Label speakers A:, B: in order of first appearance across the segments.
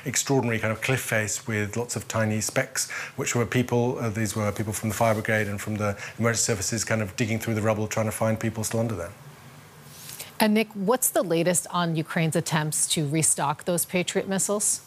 A: extraordinary kind of cliff face with lots of tiny specks, which were people, these were people from the fire brigade and from the emergency services kind of digging through the rubble trying to find people still under there.
B: And Nick, what's the latest on Ukraine's attempts to restock those Patriot missiles?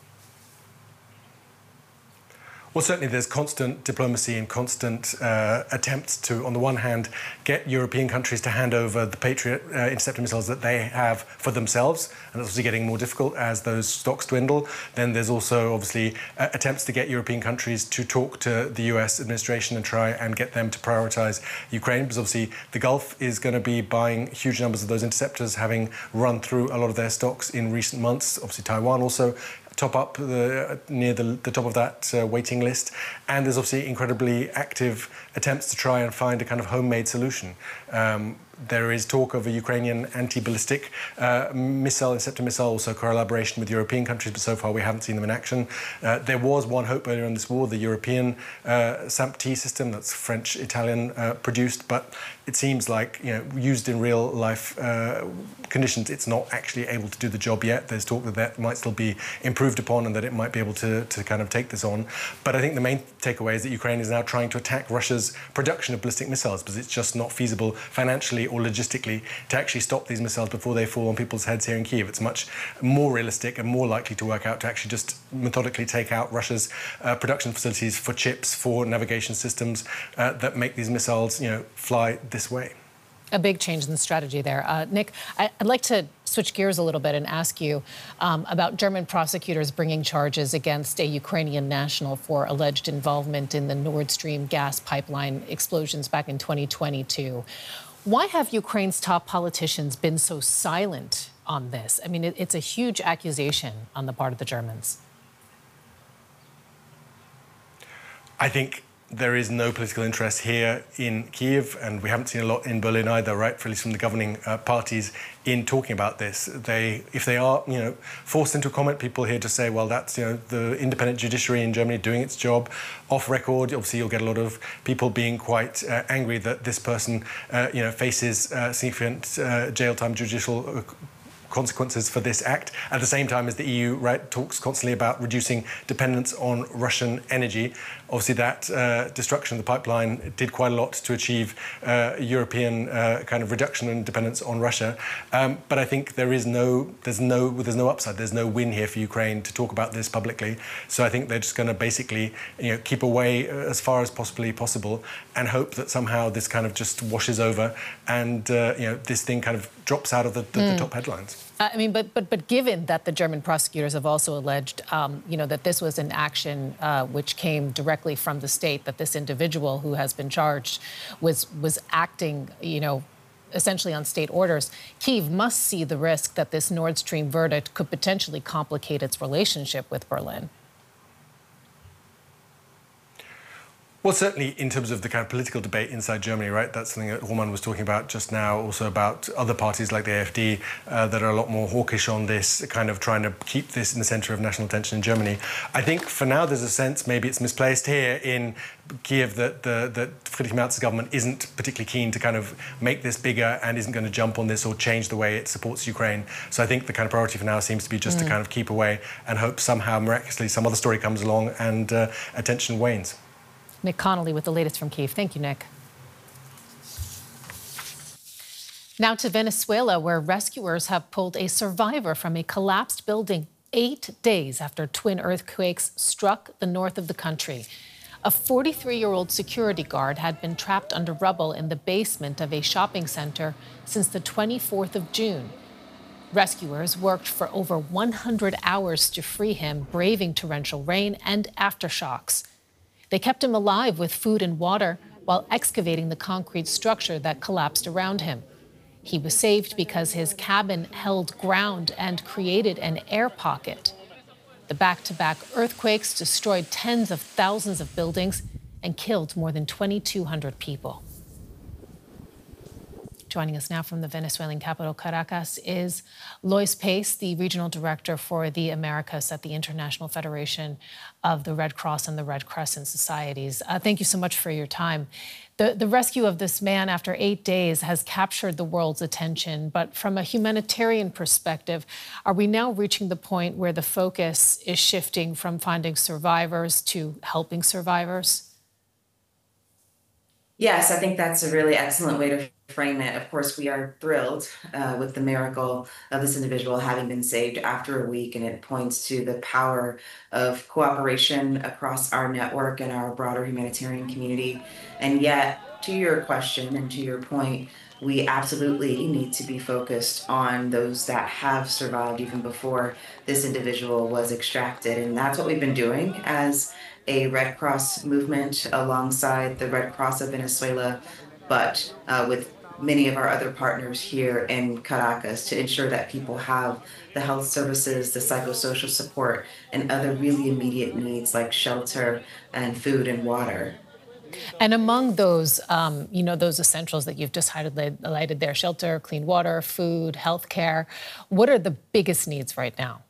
A: Well, certainly there's constant diplomacy and constant attempts to, on the one hand, get European countries to hand over the Patriot interceptor missiles that they have for themselves, and that's obviously getting more difficult as those stocks dwindle. Then there's also obviously attempts to get European countries to talk to the US administration and try and get them to prioritize Ukraine, because obviously the Gulf is going to be buying huge numbers of those interceptors, having run through a lot of their stocks in recent months. Obviously Taiwan also top up near the top of that waiting list. And there's obviously incredibly active attempts to try and find a kind of homemade solution. There is talk of a Ukrainian anti-ballistic missile, interceptor missile, also collaboration with European countries, but so far we haven't seen them in action. There was one hope earlier in this war, the European SAMP-T system, that's French-Italian produced, but it seems like, used in real life conditions, it's not actually able to do the job yet. There's talk that that might still be improved upon and that it might be able to kind of take this on. But I think the main takeaway is that Ukraine is now trying to attack Russia's production of ballistic missiles, because it's just not feasible financially or logistically to actually stop these missiles before they fall on people's heads here in Kyiv. It's much more realistic and more likely to work out to actually just methodically take out Russia's production facilities for chips, for navigation systems that make these missiles, fly this way.
B: A big change in the strategy there. Nick, I'd like to switch gears a little bit and ask you about German prosecutors bringing charges against a Ukrainian national for alleged involvement in the Nord Stream gas pipeline explosions back in 2022. Why have Ukraine's top politicians been so silent on this? I mean, it's a huge accusation on the part of the Germans.
A: I think there is no political interest here in Kyiv, and we haven't seen a lot in Berlin either, right? At least from the governing parties in talking about this. If they are, forced into a comment, people here to say, well, that's, the independent judiciary in Germany doing its job. Off record, obviously, you'll get a lot of people being quite angry that this person, faces significant jail time, judicial consequences for this act. At the same time as the EU, right, talks constantly about reducing dependence on Russian energy. Obviously, that destruction of the pipeline did quite a lot to achieve European kind of reduction in dependence on Russia. But I think there's no upside. There's no win here for Ukraine to talk about this publicly. So I think they're just going to basically, keep away as far as possibly possible and hope that somehow this kind of just washes over and this thing kind of drops out of the top headlines.
B: I mean, but given that the German prosecutors have also alleged, that this was an action which came directly from the state, that this individual who has been charged was acting, essentially on state orders, Kyiv must see the risk that this Nord Stream verdict could potentially complicate its relationship with Berlin.
A: Well, certainly in terms of the kind of political debate inside Germany, right? That's something that Roman was talking about just now, also about other parties like the AfD that are a lot more hawkish on this, kind of trying to keep this in the centre of national attention in Germany. I think for now there's a sense, maybe it's misplaced here in Kyiv, that Friedrich Merz's government isn't particularly keen to kind of make this bigger and isn't going to jump on this or change the way it supports Ukraine. So I think the kind of priority for now seems to be just to kind of keep away and hope somehow miraculously some other story comes along and attention wanes.
B: Nick Connolly with the latest from Kyiv. Thank you, Nick. Now to Venezuela, where rescuers have pulled a survivor from a collapsed building 8 days after twin earthquakes struck the north of the country. A 43-year-old security guard had been trapped under rubble in the basement of a shopping center since the 24th of June. Rescuers worked for over 100 hours to free him, braving torrential rain and aftershocks. They kept him alive with food and water while excavating the concrete structure that collapsed around him. He was saved because his cabin held ground and created an air pocket. The back-to-back earthquakes destroyed tens of thousands of buildings and killed more than 2,200 people. Joining us now from the Venezuelan capital, Caracas, is Lois Pace, the regional director for the Americas at the International Federation of the Red Cross and the Red Crescent Societies. Thank you so much for your time. The rescue of this man after 8 days has captured the world's attention, but from a humanitarian perspective, are we now reaching the point where the focus is shifting from finding survivors to helping survivors?
C: Yes, I think that's a really excellent way to frame it. Of course, we are thrilled with the miracle of this individual having been saved after a week, and it points to the power of cooperation across our network and our broader humanitarian community. And yet, to your question and to your point, we absolutely need to be focused on those that have survived even before this individual was extracted. And that's what we've been doing as a Red Cross movement alongside the Red Cross of Venezuela, but with many of our other partners here in Caracas to ensure that people have the health services, the psychosocial support, and other really immediate needs like shelter and food and water.
B: And among those, those essentials that you've just highlighted there, shelter, clean water, food, healthcare, what are the biggest needs right now?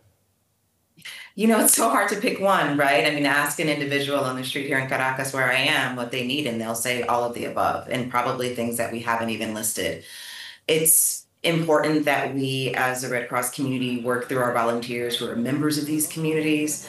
C: It's so hard to pick one, right? I mean, ask an individual on the street here in Caracas where I am what they need, and they'll say all of the above, and probably things that we haven't even listed. It's important that we, as a Red Cross community, work through our volunteers who are members of these communities,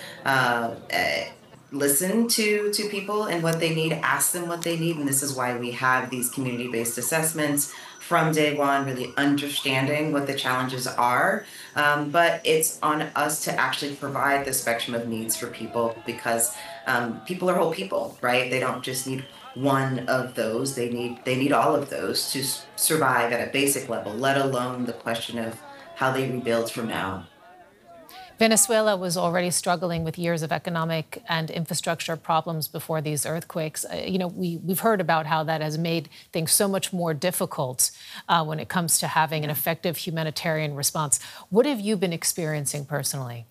C: listen to people and what they need, ask them what they need. And this is why we have these community-based assessments from day one, really understanding what the challenges are. But it's on us to actually provide the spectrum of needs for people, because people are whole people, right? They don't just need one of those. They need all of those to survive at a basic level, let alone the question of how they rebuild from now.
B: Venezuela was already struggling with years of economic and infrastructure problems before these earthquakes. We've heard about how that has made things so much more difficult when it comes to having an effective humanitarian response. What have you been experiencing personally?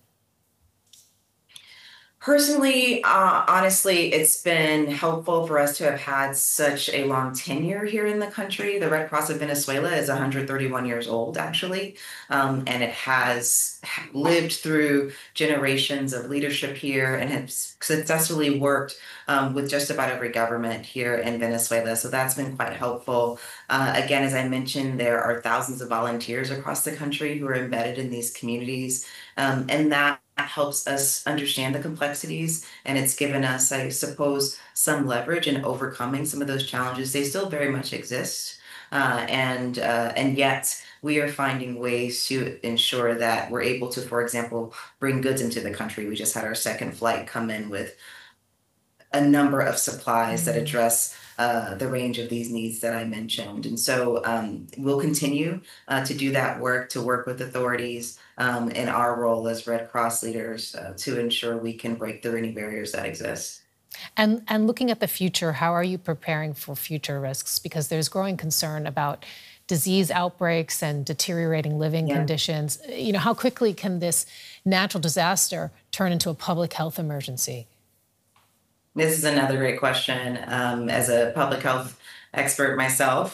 C: Personally, honestly, it's been helpful for us to have had such a long tenure here in the country. The Red Cross of Venezuela is 131 years old, actually, and it has lived through generations of leadership here and has successfully worked with just about every government here in Venezuela. So that's been quite helpful. Again, as I mentioned, there are thousands of volunteers across the country who are embedded in these communities, and that helps us understand the complexities, and it's given us, I suppose, some leverage in overcoming some of those challenges. They still very much exist, and yet we are finding ways to ensure that we're able to, for example, bring goods into the country. We just had our second flight come in with a number of supplies that address the range of these needs that I mentioned. And so we'll continue to do that work, to work with authorities in our role as Red Cross leaders to ensure we can break through any barriers that exist.
B: And looking at the future, how are you preparing for future risks? Because there's growing concern about disease outbreaks and deteriorating living conditions. How quickly can this natural disaster turn into a public health emergency?
C: This is another great question. As a public health expert myself,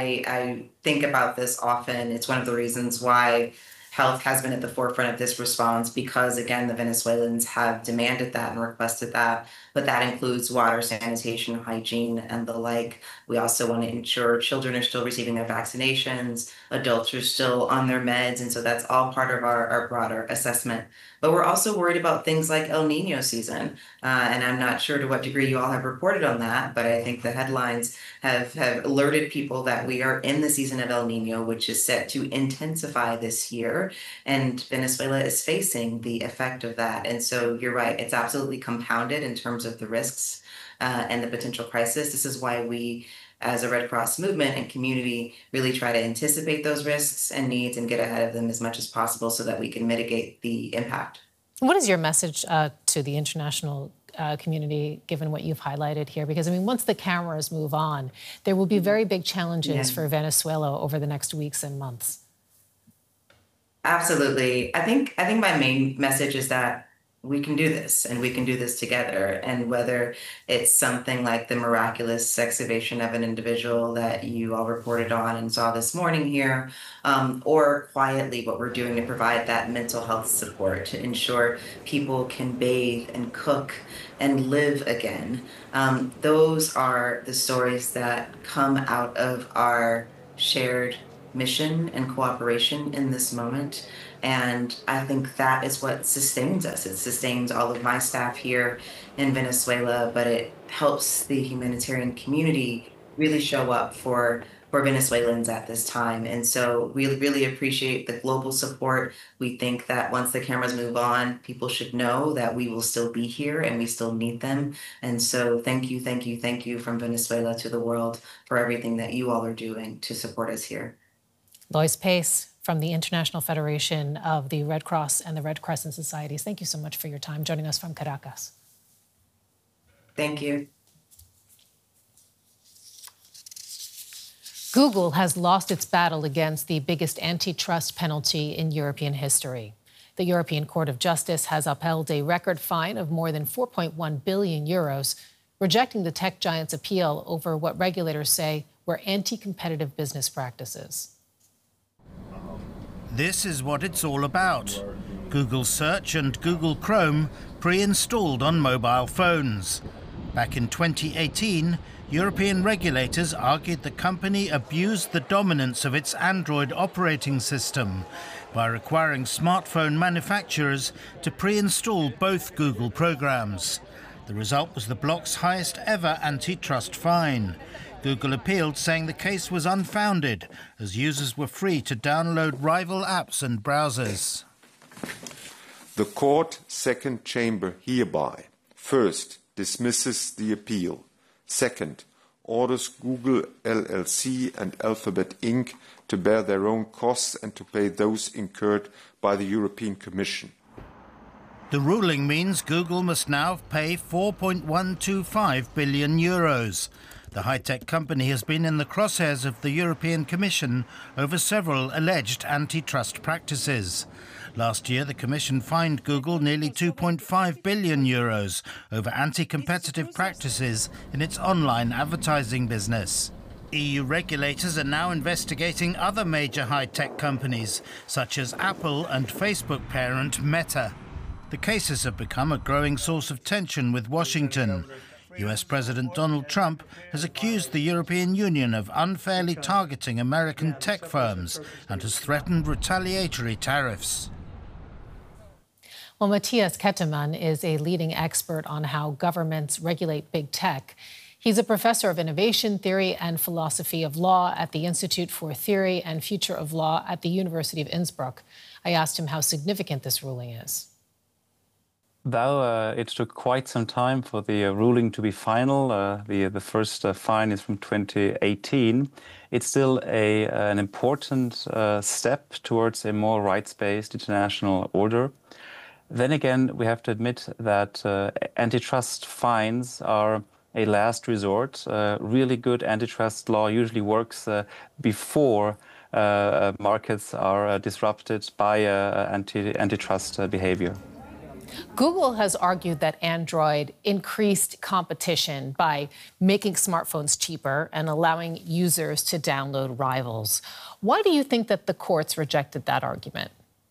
C: I think about this often. It's one of the reasons why health has been at the forefront of this response, because, again, the Venezuelans have demanded that and requested that. But that includes water, sanitation, hygiene, and the like. We also want to ensure children are still receiving their vaccinations, adults are still on their meds, and so that's all part of our broader assessment. But we're also worried about things like El Nino season, and I'm not sure to what degree you all have reported on that, but I think the headlines have alerted people that we are in the season of El Nino, which is set to intensify this year, and Venezuela is facing the effect of that. And so you're right, it's absolutely compounded in terms of the risks and the potential crisis. This is why we, as a Red Cross movement and community, really try to anticipate those risks and needs and get ahead of them as much as possible so that we can mitigate the impact.
B: What is your message to the international community, given what you've highlighted here? Because, once the cameras move on, there will be very big challenges for Venezuela over the next weeks and months.
C: Absolutely. I think my main message is that we can do this and we can do this together. And whether it's something like the miraculous sexivation of an individual that you all reported on and saw this morning here, or quietly what we're doing to provide that mental health support to ensure people can bathe and cook and live again. Those are the stories that come out of our shared mission and cooperation in this moment. And I think that is what sustains us. It sustains all of my staff here in Venezuela, but it helps the humanitarian community really show up for Venezuelans at this time. And so we really appreciate the global support. We think that once the cameras move on, people should know that we will still be here and we still need them. And so thank you, thank you, thank you from Venezuela to the world for everything that you all are doing to support us here.
B: Lois Pace from the International Federation of the Red Cross and the Red Crescent Societies. Thank you so much for your time joining us from Caracas.
C: Thank you.
B: Google has lost its battle against the biggest antitrust penalty in European history. The European Court of Justice has upheld a record fine of more than 4.1 billion euros, rejecting the tech giant's appeal over what regulators say were anti-competitive business practices.
D: This is what it's all about. Google Search and Google Chrome pre-installed on mobile phones. Back in 2018, European regulators argued the company abused the dominance of its Android operating system by requiring smartphone manufacturers to pre-install both Google programs. The result was the bloc's highest ever antitrust fine. Google appealed, saying the case was unfounded, as users were free to download rival apps and browsers.
E: The court second chamber hereby, first, dismisses the appeal. Second, orders Google LLC and Alphabet Inc. to bear their own costs and to pay those incurred by the European Commission.
D: The ruling means Google must now pay 4.125 billion euros. The high-tech company has been in the crosshairs of the European Commission over several alleged antitrust practices. Last year, the Commission fined Google nearly 2.5 billion euros over anti-competitive practices in its online advertising business. EU regulators are now investigating other major high-tech companies, such as Apple and Facebook parent Meta. The cases have become a growing source of tension with Washington. US President Donald Trump has accused the European Union of unfairly targeting American tech firms and has threatened retaliatory tariffs.
B: Well, Matthias Kettemann is a leading expert on how governments regulate big tech. He's a professor of innovation theory and philosophy of law at the Institute for Theory and Future of Law at the University of Innsbruck. I asked him how significant this ruling is.
F: Though it took quite some time for the ruling to be final, the first fine is from 2018, it's still an important step towards a more rights-based international order. Then again, we have to admit that antitrust fines are a last resort. Really good antitrust law usually works before markets are disrupted by antitrust behavior.
B: Google has argued that Android increased competition by making smartphones cheaper and allowing users to download rivals. Why do you think that the courts rejected that argument?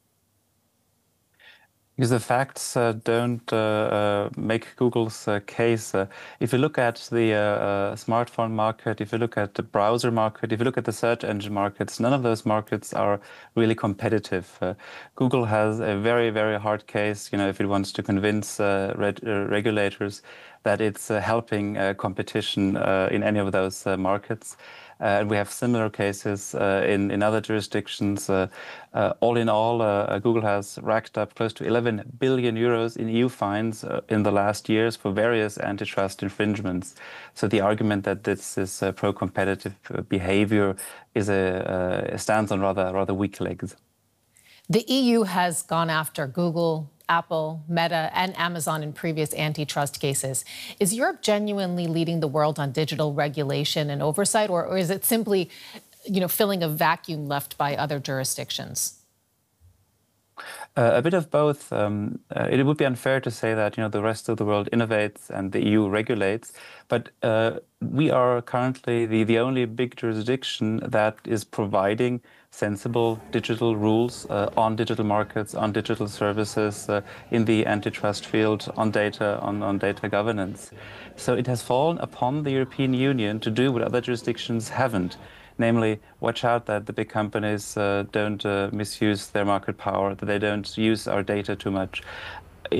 F: Because the facts don't make Google's case. If you look at the smartphone market, if you look at the browser market, if you look at the search engine markets, none of those markets are really competitive. Google has a very, very hard case, if it wants to convince regulators that it's helping competition in any of those markets. And we have similar cases in other jurisdictions. All in all, Google has racked up close to 11 billion euros in EU fines in the last years for various antitrust infringements. So the argument that this is pro-competitive behavior is stands on rather weak legs.
B: The EU has gone after Google, Apple, Meta, and Amazon in previous antitrust cases. Is Europe genuinely leading the world on digital regulation and oversight, or is it simply, filling a vacuum left by other jurisdictions?
F: A bit of both. It would be unfair to say that the rest of the world innovates and the EU regulates, but we are currently the only big jurisdiction that is providing sensible digital rules on digital markets, on digital services, in the antitrust field, on data, on data governance. So it has fallen upon the European Union to do what other jurisdictions haven't. Namely, watch out that the big companies don't misuse their market power, that they don't use our data too much.